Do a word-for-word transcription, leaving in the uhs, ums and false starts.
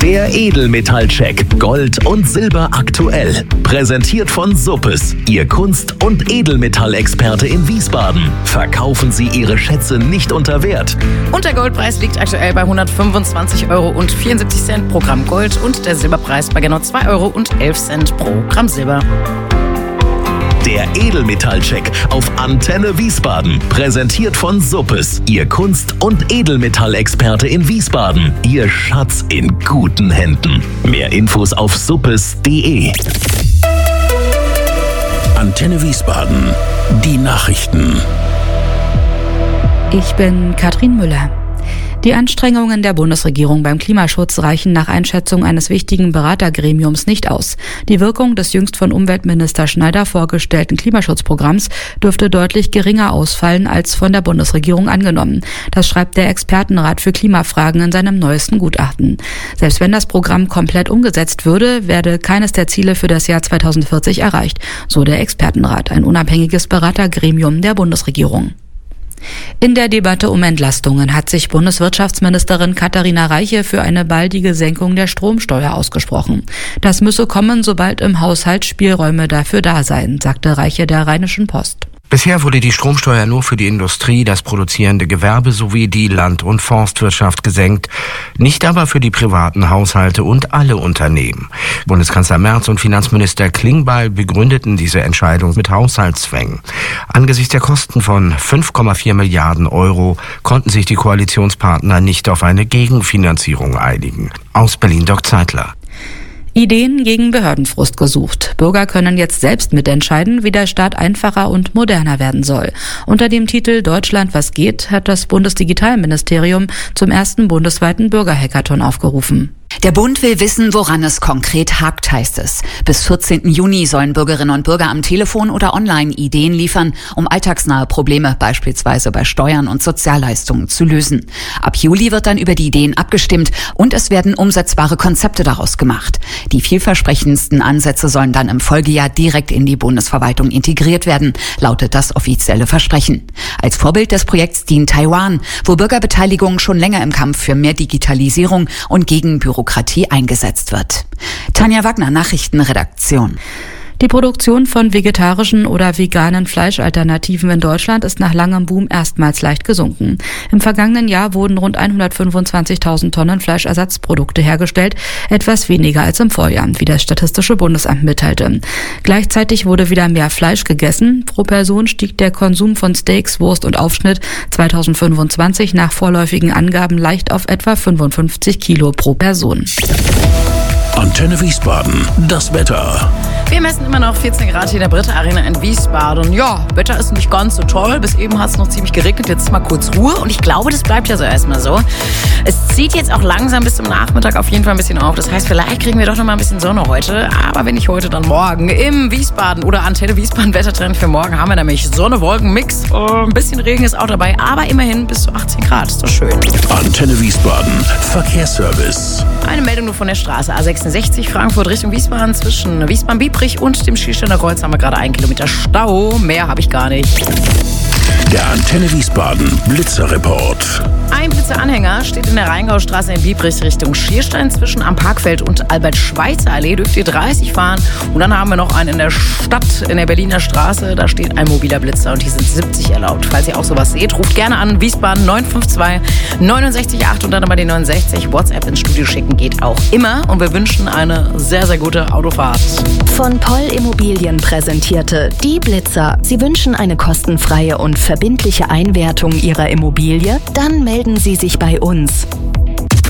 Der Edelmetallcheck Gold und Silber aktuell. Präsentiert von Suppes, Ihr Kunst- und Edelmetallexperte in Wiesbaden. Verkaufen Sie Ihre Schätze nicht unter Wert. Und der Goldpreis liegt aktuell bei hundertfünfundzwanzig Euro und vierundsiebzig Cent pro Gramm Gold und der Silberpreis bei genau zwei Euro und elf Cent pro Gramm Silber. Der Edelmetallcheck auf Antenne Wiesbaden. Präsentiert von Suppes, Ihr Kunst- und Edelmetallexperte in Wiesbaden. Ihr Schatz in guten Händen. Mehr Infos auf suppes punkt de. Antenne Wiesbaden. Die Nachrichten. Ich bin Katrin Müller. Die Anstrengungen der Bundesregierung beim Klimaschutz reichen nach Einschätzung eines wichtigen Beratergremiums nicht aus. Die Wirkung des jüngst von Umweltminister Schneider vorgestellten Klimaschutzprogramms dürfte deutlich geringer ausfallen als von der Bundesregierung angenommen. Das schreibt der Expertenrat für Klimafragen in seinem neuesten Gutachten. Selbst wenn das Programm komplett umgesetzt würde, werde keines der Ziele für das Jahr zweitausendvierzig erreicht, so der Expertenrat, ein unabhängiges Beratergremium der Bundesregierung. In der Debatte um Entlastungen hat sich Bundeswirtschaftsministerin Katharina Reiche für eine baldige Senkung der Stromsteuer ausgesprochen. Das müsse kommen, sobald im Haushalt Spielräume dafür da seien, sagte Reiche der Rheinischen Post. Bisher wurde die Stromsteuer nur für die Industrie, das produzierende Gewerbe sowie die Land- und Forstwirtschaft gesenkt, nicht aber für die privaten Haushalte und alle Unternehmen. Bundeskanzler Merz und Finanzminister Klingbeil begründeten diese Entscheidung mit Haushaltszwängen. Angesichts der Kosten von fünf Komma vier Milliarden Euro konnten sich die Koalitionspartner nicht auf eine Gegenfinanzierung einigen. Aus Berlin Dirk Zeitler. Ideen gegen Behördenfrust gesucht. Bürger können jetzt selbst mitentscheiden, wie der Staat einfacher und moderner werden soll. Unter dem Titel Deutschland, was geht, hat das Bundesdigitalministerium zum ersten bundesweiten Bürgerhackathon aufgerufen. Der Bund will wissen, woran es konkret hakt, heißt es. Bis vierzehnten Juni sollen Bürgerinnen und Bürger am Telefon oder online Ideen liefern, um alltagsnahe Probleme, beispielsweise bei Steuern und Sozialleistungen, zu lösen. Ab Juli wird dann über die Ideen abgestimmt und es werden umsetzbare Konzepte daraus gemacht. Die vielversprechendsten Ansätze sollen dann im Folgejahr direkt in die Bundesverwaltung integriert werden, lautet das offizielle Versprechen. Als Vorbild des Projekts dient Taiwan, wo Bürgerbeteiligung schon länger im Kampf für mehr Digitalisierung und gegen Bürokratie eingesetzt wird. Tanja Wagner, Nachrichtenredaktion. Die Produktion von vegetarischen oder veganen Fleischalternativen in Deutschland ist nach langem Boom erstmals leicht gesunken. Im vergangenen Jahr wurden rund hundertfünfundzwanzigtausend Tonnen Fleischersatzprodukte hergestellt, etwas weniger als im Vorjahr, wie das Statistische Bundesamt mitteilte. Gleichzeitig wurde wieder mehr Fleisch gegessen. Pro Person stieg der Konsum von Steaks, Wurst und Aufschnitt zweitausendfünfundzwanzig nach vorläufigen Angaben leicht auf etwa fünfundfünfzig Kilo pro Person. Antenne Wiesbaden, das Wetter. Wir messen immer noch vierzehn Grad hier in der Britta Arena in Wiesbaden. Ja, Wetter ist nicht ganz so toll. Bis eben hat es noch ziemlich geregnet. Jetzt ist mal kurz Ruhe. Und ich glaube, das bleibt ja so erstmal so. Es zieht jetzt auch langsam bis zum Nachmittag auf jeden Fall ein bisschen auf. Das heißt, vielleicht kriegen wir doch noch mal ein bisschen Sonne heute. Aber wenn nicht heute, dann morgen im Wiesbaden oder Antenne Wiesbaden Wettertrend für morgen haben wir nämlich Sonne-Wolken-Mix. Ein bisschen Regen ist auch dabei, aber immerhin bis zu achtzehn Grad. Ist doch schön. Antenne Wiesbaden, Verkehrsservice. Eine Meldung nur von der Straße A sechsundsechzig Frankfurt Richtung Wiesbaden. Zwischen Wiesbaden-Biebrich und dem Schiersteiner Kreuz haben wir gerade einen Kilometer Stau. Mehr habe ich gar nicht. Der Antenne Wiesbaden Blitzerreport. Ein Blitzeranhänger steht in der Rheingaustraße in Biebrich Richtung Schierstein. Zwischen am Parkfeld und Albert-Schweitzer-Allee dürft ihr dreißig fahren. Und dann haben wir noch einen in der Stadt, in der Berliner Straße. Da steht ein mobiler Blitzer und hier sind siebzig erlaubt. Falls ihr auch sowas seht, ruft gerne an. Wiesbaden neun fünf zwei neun sechs acht und dann aber die neunundsechzig. WhatsApp ins Studio schicken geht auch immer. Und wir wünschen eine sehr, sehr gute Autofahrt. Von Poll Immobilien präsentierte Die Blitzer. Sie wünschen eine kostenfreie und verbindliche Einwertung Ihrer Immobilie? Dann melden Sie sich bei uns.